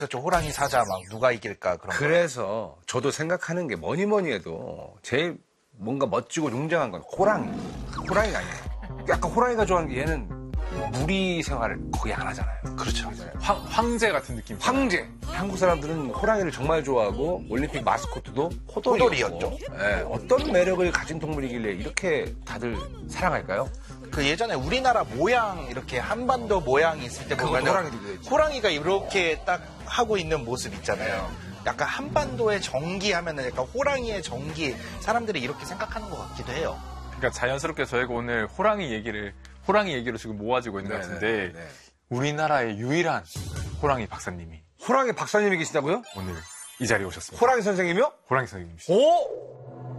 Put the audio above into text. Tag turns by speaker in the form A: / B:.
A: 그렇죠. 호랑이 사자 막 누가 이길까 그런 거.
B: 그래서 저도 생각하는 게 뭐니 해도 제일 뭔가 멋지고 웅장한 건 호랑이. 호랑이가 아니에요. 약간 호랑이가 좋아하는 게 얘는 무리 생활을 거의 안 하잖아요.
A: 그렇죠.
C: 황제 같은 느낌.
B: 황제. 한국 사람들은 호랑이를 정말 좋아하고 올림픽 마스코트도
A: 호돌이였죠.
B: 네, 어떤 매력을 가진 동물이길래 이렇게 다들 사랑할까요?
A: 그 예전에 우리나라 모양 이렇게 한반도 모양이 있을 때 보면 호랑이가 이렇게 딱 하고 있는 모습 있잖아요. 약간 한반도의 정기 하면은 약간 호랑이의 정기 사람들이 이렇게 생각하는 것 같기도 해요.
C: 그러니까 자연스럽게 저희가 오늘 호랑이 얘기로 지금 모아지고 있는 것 같은데 우리나라의 유일한 호랑이 박사님이
B: 호랑이 박사님이 계시다고요?
C: 오늘 이 자리에 오셨습니다.
B: 호랑이 선생님이요?
C: 호랑이 선생님이시죠.
B: 오!